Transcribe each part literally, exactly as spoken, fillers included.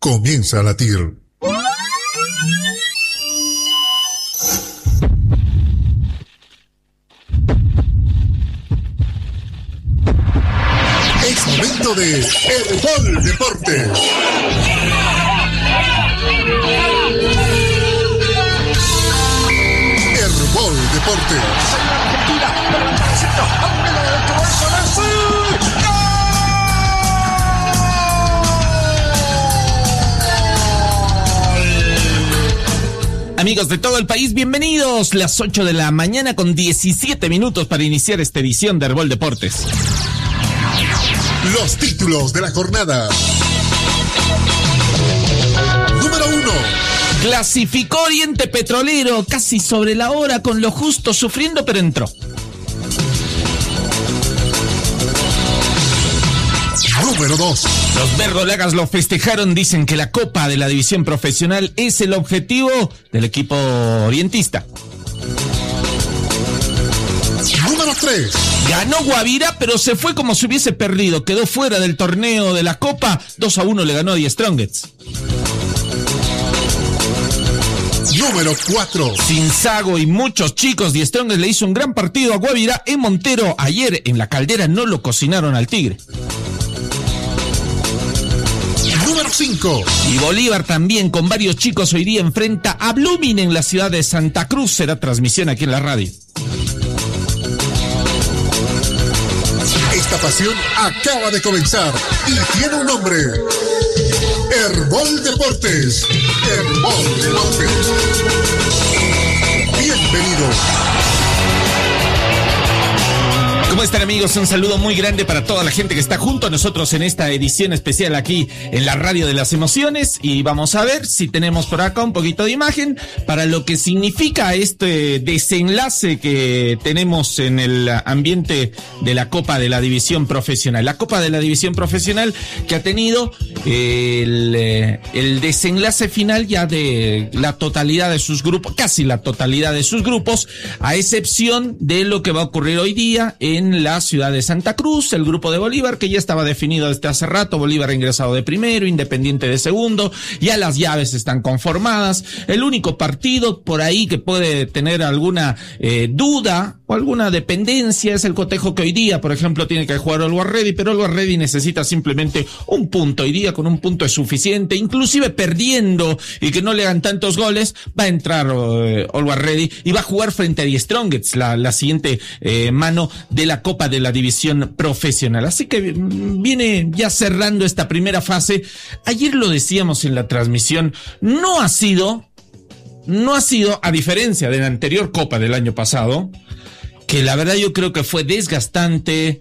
comienza a latir. Es momento de Herbol Deportes. Herbol Deportes. Amigos de todo el país, bienvenidos. Las ocho de la mañana con diecisiete minutos para iniciar esta edición de Herbol Deportes. Los títulos de la jornada. Número uno. Clasificó Oriente Petrolero casi sobre la hora, con lo justo, sufriendo, pero entró. Número dos. Los verdolagas lo festejaron, dicen que la Copa de la División Profesional es el objetivo del equipo orientista. Número tres. Ganó Guavirá, pero se fue como si hubiese perdido. Quedó fuera del torneo de la Copa. dos a uno le ganó a Die Strongets. Número cuatro. Sin Sago y muchos chicos, Die Strongets le hizo un gran partido a Guavirá en Montero. Ayer en la Caldera no lo cocinaron al Tigre. Número cinco. Y Bolívar también, con varios chicos, hoy día enfrenta a Blooming en la ciudad de Santa Cruz. Será transmisión aquí en la radio. Esta pasión acaba de comenzar y tiene un nombre. Herbol Deportes. Herbol Deportes. Bienvenidos. ¿Cómo están, amigos? Un saludo muy grande para toda la gente que está junto a nosotros en esta edición especial aquí en la Radio de las Emociones, y vamos a ver si tenemos por acá un poquito de imagen para lo que significa este desenlace que tenemos en el ambiente de la Copa de la División Profesional. La Copa de la División Profesional que ha tenido el, el desenlace final ya de la totalidad de sus grupos, casi la totalidad de sus grupos, a excepción de lo que va a ocurrir hoy día en en la ciudad de Santa Cruz, el grupo de Bolívar, que ya estaba definido desde hace rato. Bolívar ha ingresado de primero, Independiente de segundo, ya las llaves están conformadas. El único partido por ahí que puede tener alguna eh, duda o alguna dependencia es el cotejo que hoy día, por ejemplo, tiene que jugar Always Ready, pero Always Ready necesita simplemente un punto. Hoy día con un punto es suficiente, inclusive perdiendo y que no le hagan tantos goles, va a entrar eh, Always Ready y va a jugar frente a Die Strongets, la, la siguiente eh, mano de la Copa de la División Profesional. Así que viene ya cerrando esta primera fase. Ayer lo decíamos en la transmisión, no ha sido, no ha sido, a diferencia de la anterior Copa del año pasado, que la verdad yo creo que fue desgastante,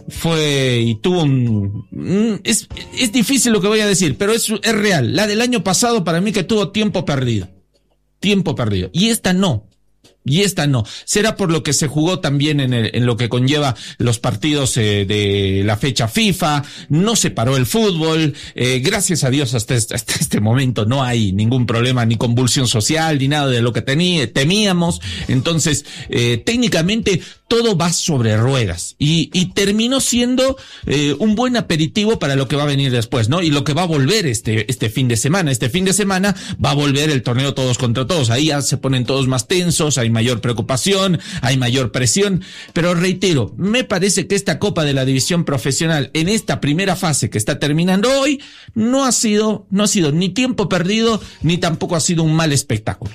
fue y tuvo un... Es, es difícil lo que voy a decir, pero es, es real. La del año pasado para mí que tuvo tiempo perdido. Tiempo perdido. Y esta no. Y esta no. Será por lo que se jugó también en, el, en lo que conlleva los partidos eh, de la fecha FIFA. No se paró el fútbol. Eh, gracias a Dios hasta este, hasta este momento no hay ningún problema, ni convulsión social, ni nada de lo que tení, temíamos. Entonces, eh, técnicamente todo va sobre ruedas. Y, y terminó siendo eh, un buen aperitivo para lo que va a venir después, ¿no? Y lo que va a volver este, este fin de semana. Este fin de semana va a volver el torneo todos contra todos. Ahí ya se ponen todos más tensos, hay mayor preocupación, hay mayor presión, pero reitero, me parece que esta Copa de la División Profesional en esta primera fase que está terminando hoy no ha sido, no ha sido ni tiempo perdido ni tampoco ha sido un mal espectáculo.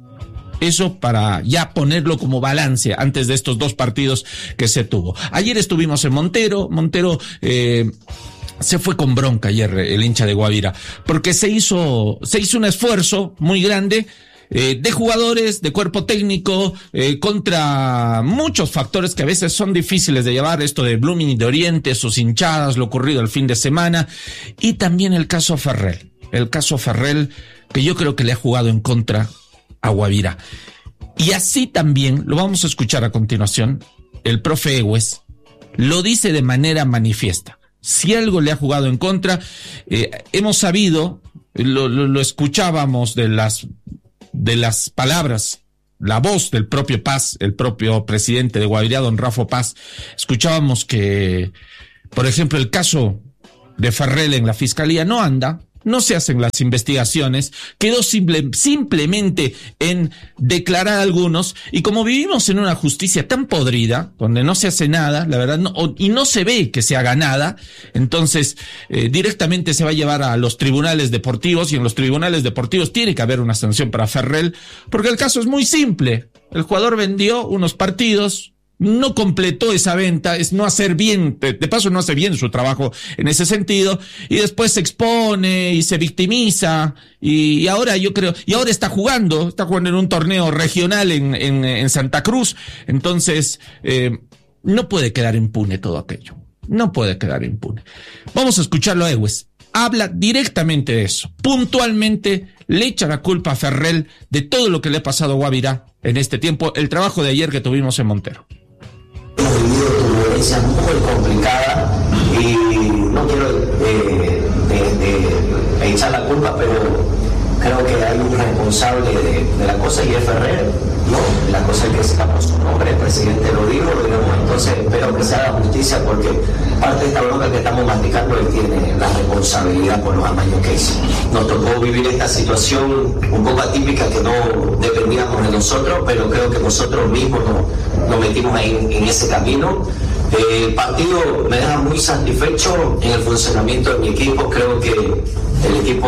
Eso para ya ponerlo como balance antes de estos dos partidos que se tuvo. Ayer estuvimos en Montero, Montero eh, se fue con bronca ayer el hincha de Guavirá, porque se hizo, se hizo un esfuerzo muy grande Eh, de jugadores, de cuerpo técnico, eh, contra muchos factores que a veces son difíciles de llevar, esto de Blooming y de Oriente, sus hinchadas, lo ocurrido el fin de semana, y también el caso Ferrell, el caso Ferrell, que yo creo que le ha jugado en contra a Guavirá. Y así también, lo vamos a escuchar a continuación, el profe Egues lo dice de manera manifiesta. Si algo le ha jugado en contra, eh, hemos sabido, lo, lo, lo escuchábamos de las de las palabras, la voz del propio Paz, el propio presidente de Guavirá, don Rafa Paz, escuchábamos que, por ejemplo, el caso de Ferrell en la fiscalía no anda, no se hacen las investigaciones, quedó simple, simplemente en declarar a algunos, y como vivimos en una justicia tan podrida, donde no se hace nada, la verdad, no, y no se ve que se haga nada, entonces eh, directamente se va a llevar a los tribunales deportivos, y en los tribunales deportivos tiene que haber una sanción para Ferrell, porque el caso es muy simple. El jugador vendió unos partidos, no completó esa venta, es no hacer bien, de, de paso no hace bien su trabajo en ese sentido, y después se expone y se victimiza, y, y ahora yo creo, y ahora está jugando, está jugando en un torneo regional en, en, en Santa Cruz, entonces eh, no puede quedar impune todo aquello, no puede quedar impune. Vamos a escucharlo a Egues, habla directamente de eso, puntualmente le echa la culpa a Ferrell de todo lo que le ha pasado a Guavirá en este tiempo, el trabajo de ayer que tuvimos en Montero. Hemos vivido turbulencias muy complicadas y no quiero eh, de, de echar la culpa, pero creo que hay un responsable de, de la cosa y es Ferrer, ¿no? La cosa es que se por su nombre, el presidente lo dijo, digamos, entonces espero que se haga justicia porque parte de esta bronca que estamos masticando él tiene la responsabilidad por los amaños que hizo. Nos tocó vivir esta situación un poco atípica que no dependíamos de nosotros, pero creo que nosotros mismos nos, nos metimos ahí en, en ese camino. Eh, el partido me deja muy satisfecho en el funcionamiento de mi equipo. Creo que el equipo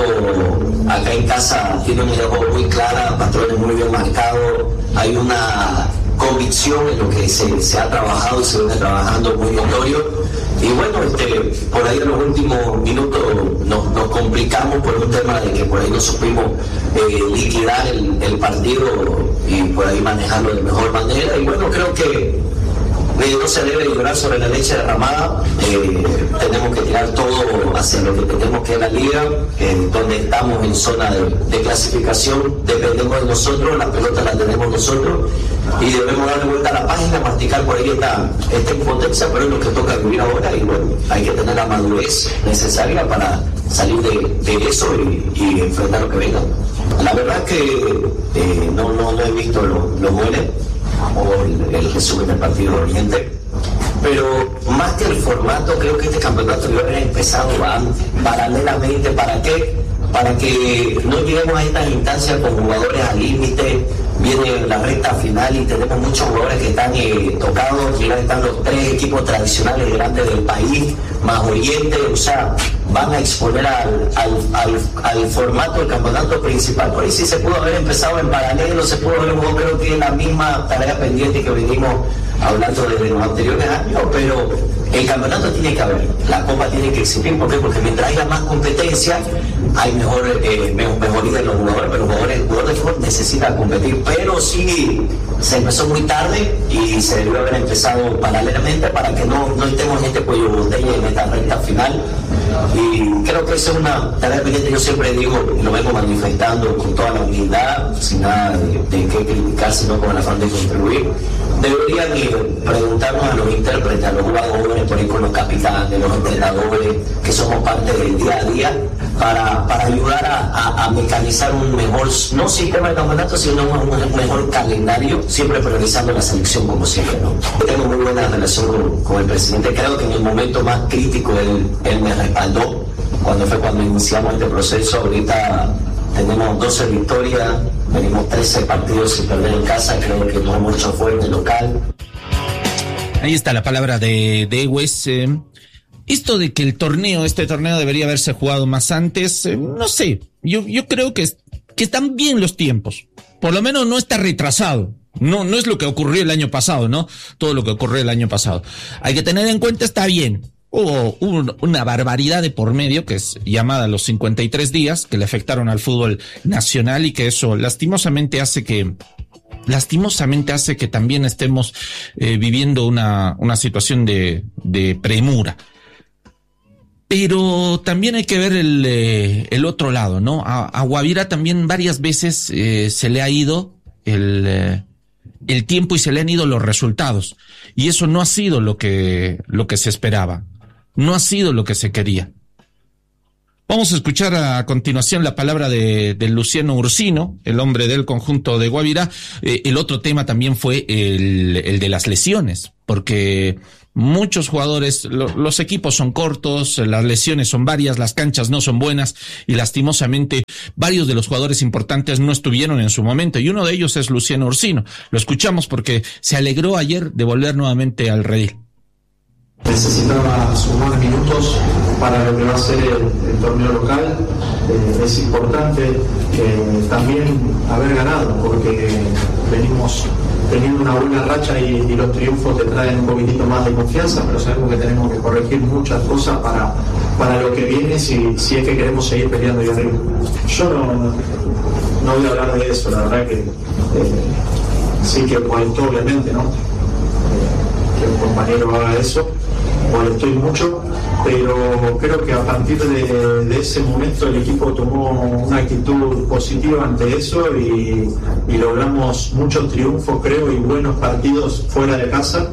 acá en casa tiene una idea muy clara, patrones muy bien marcados, hay una convicción en lo que se, se ha trabajado y se viene trabajando muy notorio. Y bueno, este, por ahí en los últimos minutos nos, nos complicamos por un tema de que por ahí no supimos eh, liquidar el, el partido y por ahí manejarlo de mejor manera. Y bueno, creo que Eh, no se debe llorar sobre la leche derramada, eh, tenemos que tirar todo hacia lo que tenemos que es la liga, eh, donde estamos en zona de, de clasificación, dependemos de nosotros, la pelota la tenemos nosotros y debemos darle vuelta a la página, masticar por ahí esta, esta impotencia, pero es lo que toca vivir ahora y bueno, hay que tener la madurez necesaria para salir de, de eso y, y enfrentar lo que venga. La verdad es que eh, no, no, no he visto los lo goles o el, el resumen del partido de Oriente, pero más que el formato, creo que este campeonato debe haber empezado paralelamente. ¿Para qué? Para que no lleguemos a estas instancias con jugadores al límite. Viene la recta final y tenemos muchos jugadores que están eh, tocados. Ya están los tres equipos tradicionales grandes del país, más Oriente, o sea, van a exponer al, al, al, al formato del campeonato principal. Por ahí sí se pudo haber empezado en paralelo, se pudo haber jugado, creo que es la misma tarea pendiente que venimos hablando desde los anteriores años, pero el campeonato tiene que haber, la copa tiene que existir. ¿Por qué? Porque mientras haya más competencia, hay mejor, eh, mejor mejoría de los jugadores, pero los jugadores, el jugador de fútbol necesita competir, pero sí se empezó muy tarde y se debió haber empezado paralelamente para que no, no estemos en este cuello de botella en esta recta final. Y creo que esa es una tarea pendiente. Yo siempre digo, y lo vengo manifestando con toda la humildad, sin nada de, de qué criticar, sino con el afán de contribuir. Deberían eh, preguntarnos a los intérpretes, a los jugadores, por ahí con los capitanes, los entrenadores, que somos parte del día a día, para, para ayudar a, a, a mecanizar un mejor, no sistema de campeonato, sino un, un mejor calendario, siempre priorizando la selección como siempre, ¿no? Tengo muy buena relación con, con el presidente. Creo que en el momento más crítico él, él me respaldó, cuando fue cuando iniciamos este proceso. Ahorita tenemos doce victorias, venimos trece partidos sin perder en casa, creo que nos hemos hecho fuerte local. Ahí está la palabra de, de Egues. Eh, esto de que el torneo, este torneo debería haberse jugado más antes, eh, no sé, yo, yo creo que, que están bien los tiempos, por lo menos no está retrasado. No, no es lo que ocurrió el año pasado, ¿no? Todo lo que ocurrió el año pasado. Hay que tener en cuenta, está bien. Hubo un, una barbaridad de por medio, que es llamada los cincuenta y tres días, que le afectaron al fútbol nacional y que eso lastimosamente hace que, lastimosamente hace que también estemos eh, viviendo una, una situación de, de premura. Pero también hay que ver el, eh, el otro lado, ¿no? A, a Guavirá también varias veces eh, se le ha ido el, eh, el tiempo y se le han ido los resultados. Y eso no ha sido lo que, lo que se esperaba. No ha sido lo que se quería. Vamos a escuchar a continuación la palabra de, de Luciano Ursino, el hombre del conjunto de Guavirá. Eh, el otro tema también fue el, el de las lesiones, porque muchos jugadores, lo, los equipos son cortos, las lesiones son varias, las canchas no son buenas y lastimosamente varios de los jugadores importantes no estuvieron en su momento y uno de ellos es Luciano Ursino. Lo escuchamos porque se alegró ayer de volver nuevamente al redil. Necesitaba sumar minutos para lo que va a ser el, el torneo local. Eh, es importante eh, también haber ganado porque venimos teniendo una buena racha y, y los triunfos te traen un poquitito más de confianza, pero sabemos que tenemos que corregir muchas cosas para, para lo que viene si, si es que queremos seguir peleando ahí arriba. Yo no, no voy a hablar de eso, la verdad que eh, sí que molestó obviamente, ¿no? Eh, que un compañero haga eso, molestó y mucho, pero creo que a partir de, de ese momento el equipo tomó una actitud positiva ante eso y, y logramos muchos triunfos, creo, y buenos partidos fuera de casa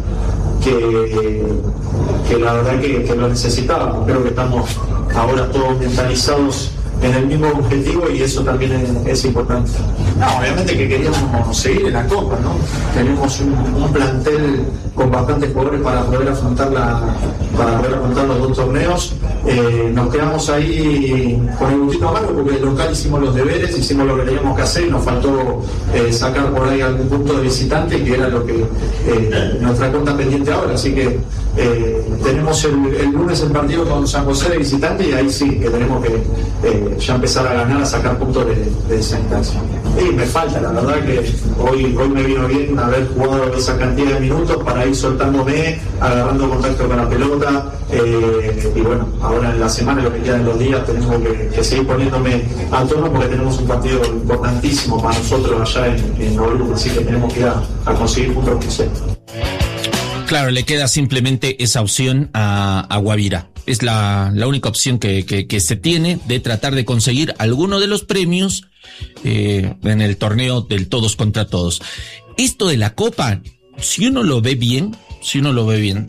que, que la verdad que, que lo necesitábamos. Creo que estamos ahora todos mentalizados en el mismo objetivo y eso también es, es importante. No, obviamente que queríamos seguir en la Copa, ¿no? Tenemos un, un plantel con bastantes jugadores para poder afrontar la, para poder afrontar los dos torneos. Eh, nos quedamos ahí con el gustito amargo porque el local hicimos los deberes, hicimos lo que teníamos que hacer y nos faltó eh, sacar por ahí algún punto de visitante que era lo que eh, nuestra cuenta pendiente ahora. Así que eh, tenemos el, el lunes el partido con San José de visitante y ahí sí que tenemos que eh, ya empezar a ganar, a sacar puntos de, de esa instancia. Y me falta, la verdad que hoy, hoy me vino bien haber jugado esa cantidad de minutos para ir soltándome, agarrando contacto con la pelota, eh, y bueno, ahora en la semana, lo que queda en los días, tenemos que, que seguir poniéndome a tono porque tenemos un partido importantísimo para nosotros allá en, en Oruro, así que tenemos que ir a, a conseguir puntos que sea. Claro, le queda simplemente esa opción a, a Guavira. Es la, la única opción que, que, que se tiene de tratar de conseguir alguno de los premios eh, en el torneo del todos contra todos. Esto de la Copa, si uno lo ve bien, si uno lo ve bien,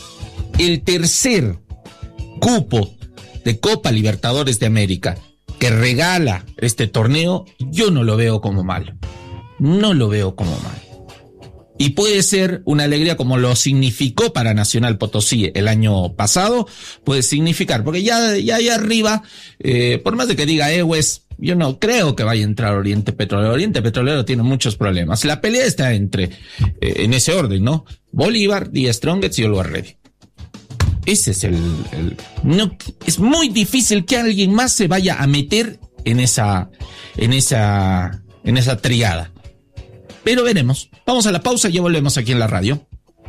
el tercer cupo de Copa Libertadores de América que regala este torneo, yo no lo veo como malo. No lo veo como malo. Y puede ser una alegría como lo significó para Nacional Potosí el año pasado, puede significar, porque ya, ya ahí arriba, eh, por más de que diga Ewes, yo no creo que vaya a entrar Oriente Petrolero. Oriente Petrolero tiene muchos problemas. La pelea está entre, eh, en ese orden, ¿no? Bolívar, The Strongest y Always Ready. Ese es el, el, no, es muy difícil que alguien más se vaya a meter en esa, en esa, en esa triada. Pero veremos. Vamos a la pausa y ya volvemos aquí en la radio.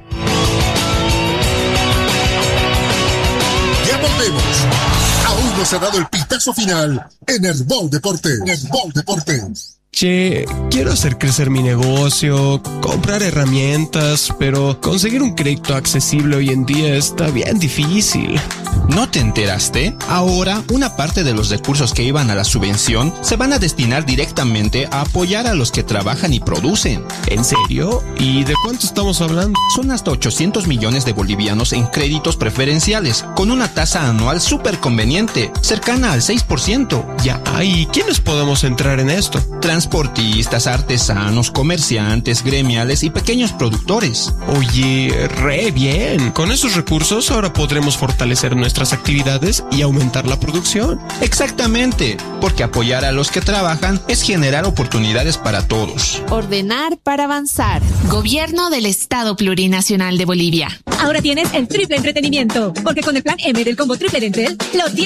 Ya volvemos. Aún no se ha dado el pitazo final en Herbol Deportes. Herbol Deportes. Che, quiero hacer crecer mi negocio, comprar herramientas, pero conseguir un crédito accesible hoy en día está bien difícil. ¿No te enteraste? Ahora, una parte de los recursos que iban a la subvención se van a destinar directamente a apoyar a los que trabajan y producen. ¿En serio? ¿Y de cuánto estamos hablando? Son hasta ochocientos millones de bolivianos en créditos preferenciales, con una tasa anual súper conveniente, cercana al seis por ciento. Ya, ¿y quiénes podemos entrar en esto? Transportistas, artesanos, comerciantes, gremiales y pequeños productores. Oye, re bien. Con esos recursos ahora podremos fortalecer nuestras actividades y aumentar la producción. Exactamente, porque apoyar a los que trabajan es generar oportunidades para todos. Ordenar para avanzar. Gobierno del Estado Plurinacional de Bolivia. Ahora tienes el triple entretenimiento, porque con el plan M del combo triple de Entel, lo tienes.